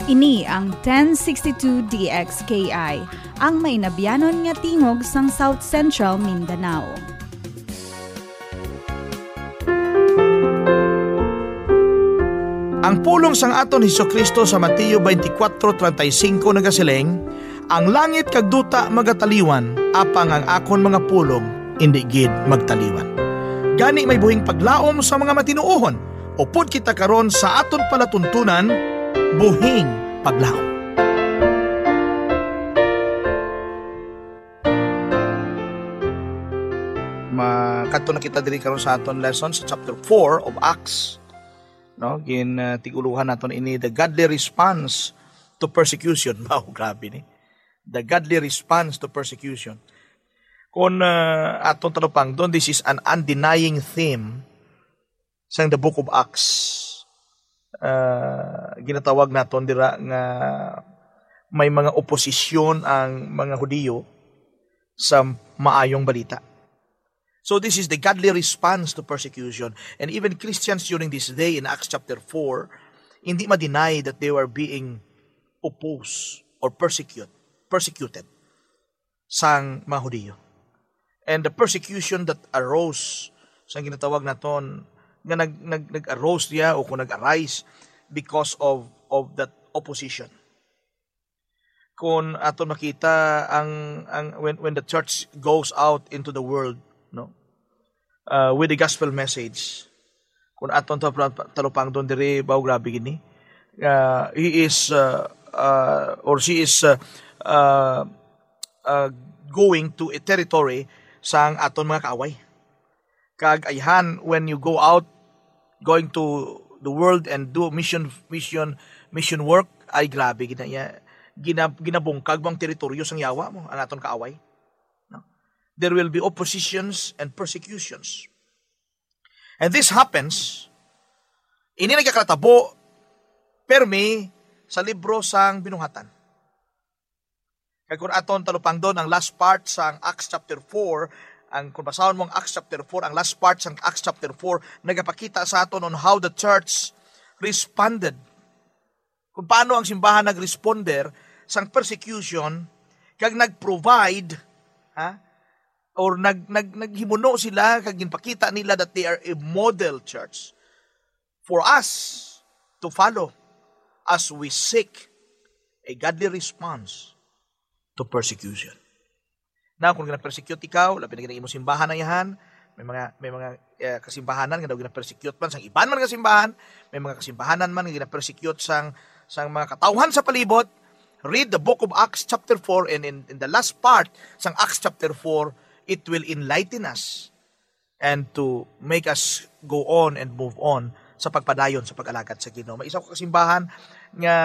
Ini ang 1062 DXKI, ang may nabiyanon nga tingog sang South Central Mindanao. Ang pulong sang aton Hesukristo sa Mateo 24:35 nagasiling, ang langit kag duta magataliwan, apang ang akon mga pulong indi gid magtaliwan. Gani may buhing paglaom sa mga matinuohon, upod kita karon sa aton palatuntunan, buhing paglaom. Kadto na kita diri karon sa aton lesson sa chapter 4 of Acts. No, tiguluhan naton ini the godly response to persecution. Wow, grabe ni. The godly response to persecution. Kung aton talupang doon, this is an undenying theme sa the book of Acts. Ginatawag naton dira nga may mga oposisyon ang mga Hudiyo sa maayong balita. So this is the godly response to persecution. And even Christians during this day in Acts chapter 4, hindi ma-deny that they were being opposed or persecuted sang mga Hudiyo. And the persecution that arose, sa ginatawag naton, nga nag-arose niya o kung nag-arise because of that opposition. Kung aton makita when the church goes out into the world, no, with the gospel message, kung aton talupang doon diri baw grabe gini, he is or she is going to a territory sang aton mga kaaway. Kag ayhan, when you go out, going to the world and do mission work, ay grabe ginabungkag mo ang teritoryo sang yawa mo, ang aton kaaway. There will be oppositions and persecutions. And this happens, ini nagkakatabo, permi sa libro sang binuhatan. Kaya kung aton talupang doon, ang last part sang Acts chapter 4, kung basahon mo ang Acts chapter 4, ang last part sang Acts chapter 4, nagapakita sa aton on how the church responded. Kung paano ang simbahan nag-responder sang persecution, kag nag-provide, or naghimuno sila, kag ginpakita nila that they are a model church for us to follow as we seek a godly response to persecution. Now, kung gina-persecute ikaw, labi na ginagin mo simbahan na yahan, may mga kasimbahanan nga daw gina-persecute man sang iban man kasimbahan, may mga kasimbahanan man nga gina-persecute sang mga katawhan sa palibot. Read the book of Acts chapter 4, and in the last part sang Acts chapter 4, it will enlighten us and to make us go on and move on sa pagpadayon sa pag-alagad sa Ginoo. May isa ko kasimbahan nga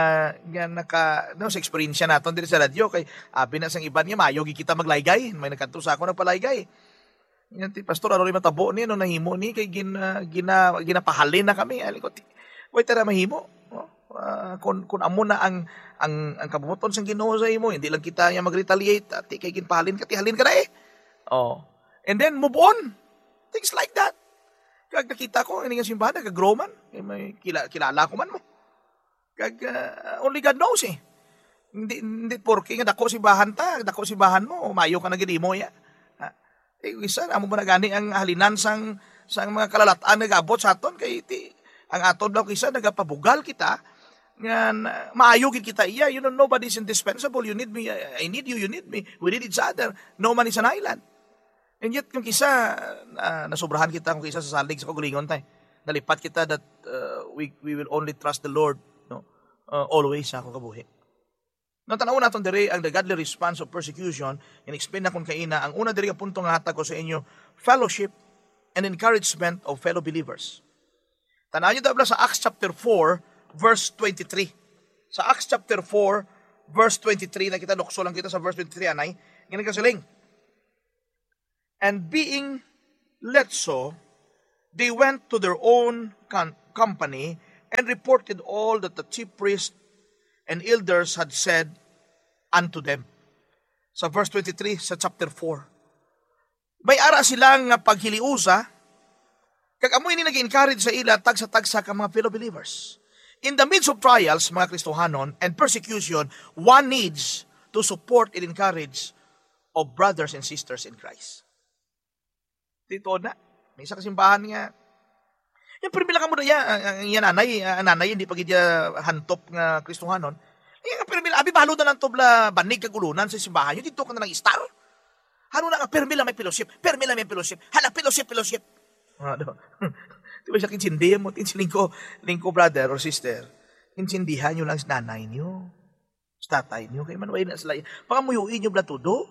sa experience naton diri sa radyo, kay abi na sang iban nga mayo kita maglaygay, may nagkanto sa ako nagpalaygay. Yan ti pastor, ano rin matabo ni ano nahimo ni kay ginapahalin na kami. Alikot, wait tara mahimo. Kung amo na ang kabubuton sang Ginoo sa imo, hindi lang kita nga mag-retaliate at kay ginpahalin ka tihalin ka na eh. And then move on. Things like that. Kag nakita ko ini nga simbahan nag-grow man, may kilala ko man mo. Kag only God knows eh. Hindi porke nga dako simbahan dako simbahan mo, mayo ka na gid mo ya. Isa amo ba nagani ang halinan sang mga kalalataan nagabot sa aton kay ang aton daw kisa nagapabugal kita nga maayo gid kita iya. You know, nobody's indispensable. You need me, I need you, you need me. We need each other. No man is an island. And yet, kung kisa, nasobrahan kita, kung kisa sa salig sa kagulingon tayo, nalipat kita that we will only trust the Lord, no, always sa akong kabuhi. Natanaw natin diri ang the godly response of persecution, and explain na kung kaina, ang una diri ang punto nga hatag ko sa inyo, fellowship and encouragement of fellow believers. Tanaw nyo dabla sa Acts chapter 4, verse 23. Sa Acts chapter 4, verse 23, nakita, lukso lang kita sa verse 23, anay, ganun kasiling. And being let so, they went to their own company and reported all that the chief priests and elders had said unto them. Sa verse 23 sa chapter 4. May ara silang paghiliusa, kag amoy ni nag-encourage sa ila tagsa-tagsa ka mga fellow believers. In the midst of trials, mga Kristohanon, and persecution, one needs to support and encourage of brothers and sisters in Christ. Dito na, may isa kasimbahan nga, yung primila ka mo na yan, nanay, hindi pag hantop nga Kristohanon, yung primila, abi balo na lang tobla banig kagulunan sa simbahan, yung dito ka na lang star. Ano na nga, permila may fellowship, hala, fellowship. Di ba siya kinsindihan mo, lingko brother or sister, kinsindihan nyo lang sa nanay nyo, sa tatay nyo, kaya manuay na sila, pangamuyuin nyo blatudo.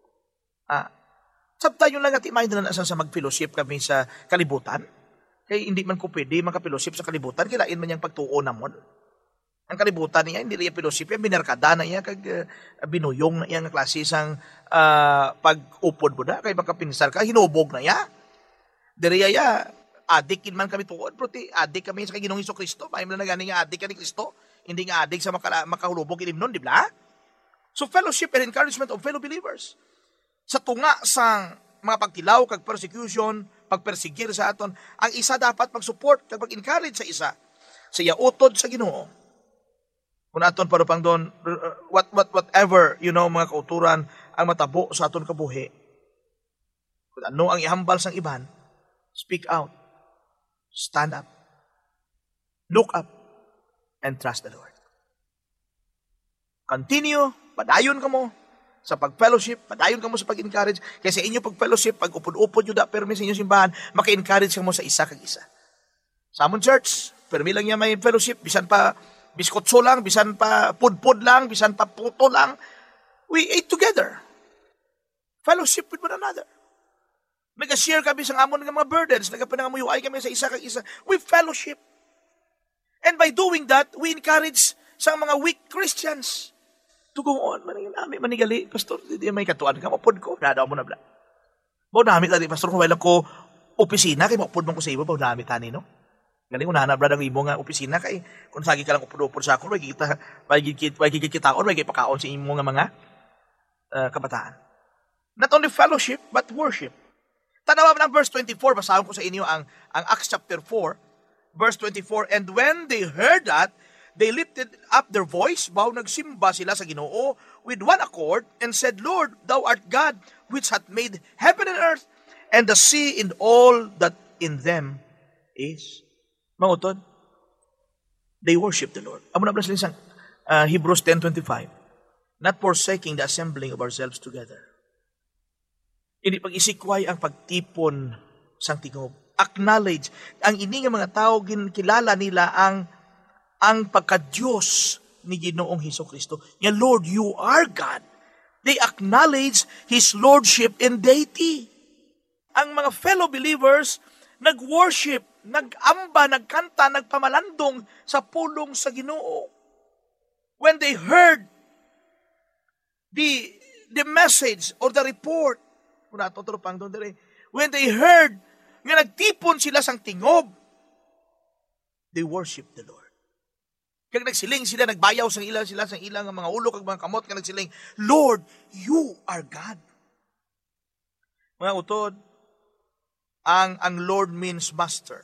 Sabta nyo lang at imayin na sa mag-fellowship kami sa kalibutan, kaya hindi man ko pwede maka-fellowship sa kalibutan, kilain man niyang pagtuo namon. Ang kalibutan niya, hindi niya fellowship, yan binarkada na niya, kag binuyong na niya ng klase sang pag-upod mo na, kaya makapinsar ka, hinubog na niya. Diriya, adikin man kami tuon, pero adik kami sa Ginoong Hesukristo, may na gani nga adik ka ni Kristo, hindi nga adik sa makahulubog ilim nun, di ba? So fellowship and encouragement of fellow believers. Sa tunga sa mga pagtilaw, kag persecution, pagpersigir sa aton, ang isa dapat mag-support, kag mag-encourage sa isa, sa utod sa Ginoo. Kung aton parupang doon, whatever, mga kauturan, ang matabo sa aton kabuhi, kung ano ang ihambal sang iban, speak out, stand up, look up, and trust the Lord. Continue, padayon ka mo sa pag-fellowship, padayon ka mo sa pag-encourage, kaya sa inyo pag-fellowship, pag-upod-upod yun permi sa inyong simbahan, maka-encourage ka mo sa isa kag isa. Sa amon church, permi lang niya may fellowship, bisan pa biskotso lang, bisan pa pudpud lang, bisan pa puto lang, we ate together. Fellowship with one another. Nag-share kami sa amon ng mga burdens, nagpanangamuyuay kami sa isa kag isa. We fellowship. And by doing that, we encourage sa mga weak Christians to go on. Manigali, Pastor, hindi may katuan ka, mapod ko, nadaw mo na bla. Baw namit tani, Pastor, kung wala ko opisina, kay mapod mo ko sa iba, baw namit tani, no? Galing ko na brad ang imo nga opisina, kay kung sagi ka lang upod-upod sa ako, may kikitaon, may kipakaon sa imo nga mga kabataan. Not only fellowship, but worship. Tanawa ng verse 24, basahin ko sa inyo ang Acts chapter 4, verse 24, and when they heard that, they lifted up their voice, nagsimba sila sa Ginoo with one accord, and said, Lord, thou art God, which hath made heaven and earth, and the sea and all that in them is. Mga utod, they worship the Lord. Amo na pala sila sa Hebrews 10:25, not forsaking the assembling of ourselves together. Hindi pag-isikway ang pagtipon sang tingob. Acknowledge, ang ini nga mga tao, kilala nila ang pagka-Diyos ni Ginoong Hesukristo. Nga, Lord, you are God. They acknowledge His Lordship and deity. Ang mga fellow believers, nag-worship, nag-amba, nagkanta, nagpamalandong sa pulong sa Ginoo. When they heard the message or the report, when they heard nga nagtipon sila sang tingob, they worship the Lord. Kaya nagsiling sila, nagbayaw sila sang ilang mga ulo kag mga kamot, kaya nagsiling, Lord, you are God. Mga utod, ang Lord means master,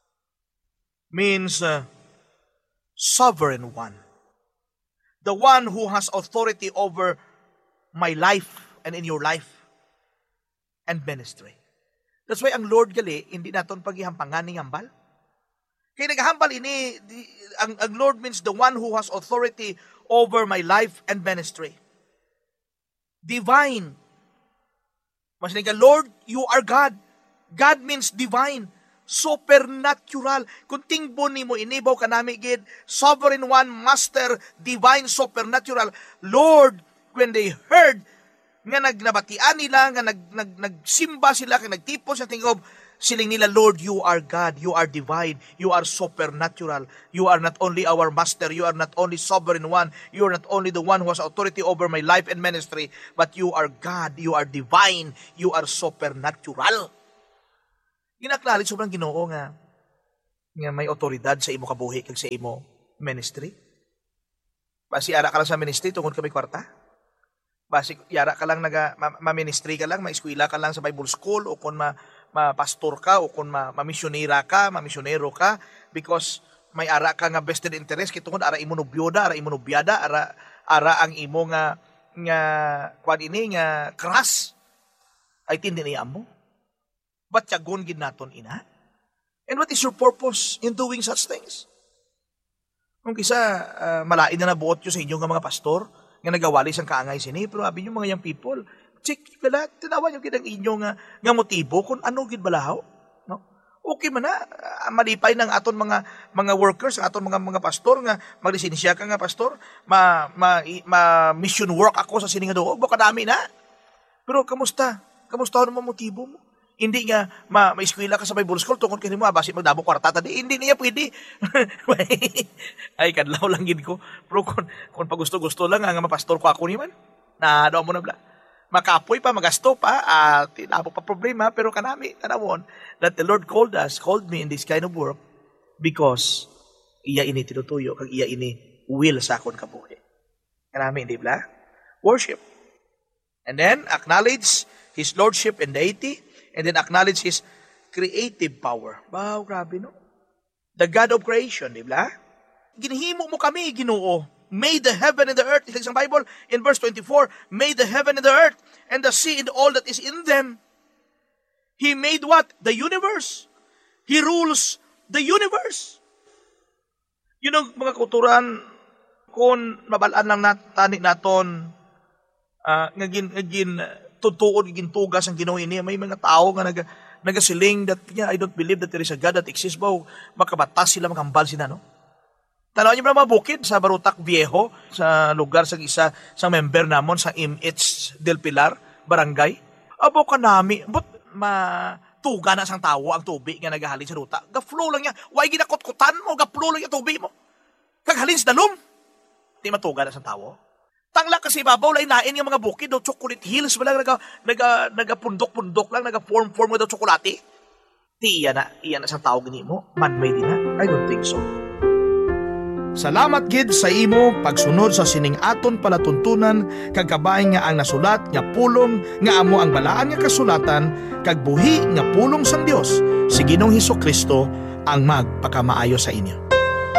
means sovereign one, the one who has authority over my life and in your life and ministry. That's why ang Lord gali, hindi naton paghihampangan ni hambal. Kaya naghambal ini, ang Lord means the one who has authority over my life and ministry. Divine. Mas nga, Lord, you are God. God means divine. Supernatural. Kung tingbon ni mo, inibaw ka namin, gid, sovereign one, master, divine, supernatural. Lord, when they heard, nga nagnabatian nila, nga nagsimba sila, nga nagtipon sa tingob, siling nila, Lord, you are God, you are divine, you are supernatural, you are not only our master, you are not only sovereign one, you are not only the one who has authority over my life and ministry, but you are God, you are divine, you are supernatural. Ginaklali sobrang Ginoo nga may otoridad sa imo kabuhi kag sa imo ministry. Basi ara ka lang sa ministry tungod kami kwarta. Basi yara ka lang ma-ministry ka lang, ma-eskwela ka lang sa Bible school, o kung ma-pastor ka, o kung ma-misyonera ka, ma-misyonero ka, because may ara ka nga vested interest kitungod ara imo no byoda, ara imo no biyada, ara ang imo nga kwan ini nga crush ay tindi niya mo. But yagon gid naton ina. And what is your purpose in doing such things? Kung kisa malain na nabuot yun sa inyo nga mga pastor nga nagawali sang kaangay sini, pero abi nyo mga young people, check pala, tinawan nyo gid ang inyo nga motibo kung ano gid balahaw. No? Okay man na, malipay ng aton mga workers, aton mga pastor nga maglisensya ka nga pastor, mission work ako sa sini nga doog, baka dami na. Pero kamusta? Kamusta ano motibo mo? Hindi nga ma-eskwela ka sa Bible School tungkol kini mo basi magdamo kwarta tadi hindi niya pwede. Ay kadlaw lang gid ko. Pero kung pagusto-gusto lang nga mapastor ko ako ni man. Na daw mo na bla. Makapoy pa magasto pa tinabo pa problema pero kanami tanawon that the Lord called me in this kind of work because iya ini tinutuyo kag iya ini will sa akon kabuhi. Kanami di bla? Worship. And then acknowledge His lordship and deity. And then acknowledge His creative power. Wow, grabe no? The God of creation, di ba? Ginhimo mo kami, Ginoo. Made the heaven and the earth. Isang Bible, in verse 24, made the heaven and the earth, and the sea and all that is in them. He made what? The universe. He rules the universe. Yun ang mga kulturan, kung mabalaan lang tani naton, ngagin tutuod gintugas ang Ginoo ini may mga tao nga nagasiling that I don't believe that there is a God that exists ba makabatas sila makambal sila no. Tanaw niyo mga bukid sa Barutak Viejo sa lugar sa isa sa member namon sa MH del Pilar barangay. Abo kanami but matuga na sang tawo ang tubig nga nagahalin sa ruta. Ga-flow lang niya. Why ginakot-kutan mo ga-flow lang yung tubig mo. Kaghalin sa dalom. Di matuga na sang tawo. Tangla kasi babaw lain-lain yung mga bukid daw chocolate hills wala nagapundok-pundok lang nagaform mo daw tsokolate. Iya na sa tao gini mo man-made na. I don't think so. Salamat gid sa imo pagsunod sa sining aton palatuntunan kag kabay nga ang nasulat nga pulong nga amo ang balaan nga kasulatan kag buhi nga pulong sang Dios si Ginoong Hesukristo ang magpakamaayo sa inyo.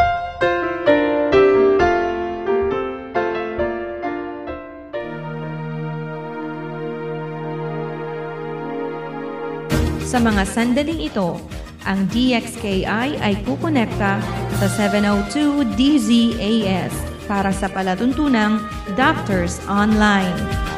Sa mga sandaling ito, ang DXKI ay kukonekta sa 702 DZAS para sa palatuntunang Doctors Online.